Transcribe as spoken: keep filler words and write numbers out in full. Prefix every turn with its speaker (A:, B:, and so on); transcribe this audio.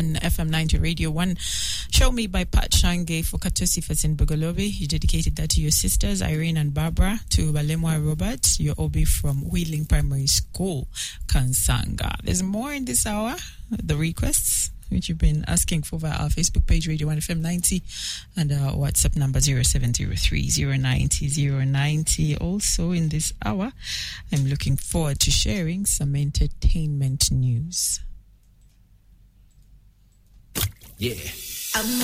A: on F M ninety Radio one. Show Me by Pat Shange for Katosifas in Bugalobi. You dedicated that to your sisters, Irene and Barbara, to Balemwa Robert, your Obi from Wheeling Primary School, Kansanga. There's more in this hour, the requests, which you've been asking for via our Facebook page, Radio one F M ninety, and our WhatsApp number zero seven zero three zero nine zero zero nine zero. Also in this hour, I'm looking forward to sharing some entertainment news.
B: Yeah.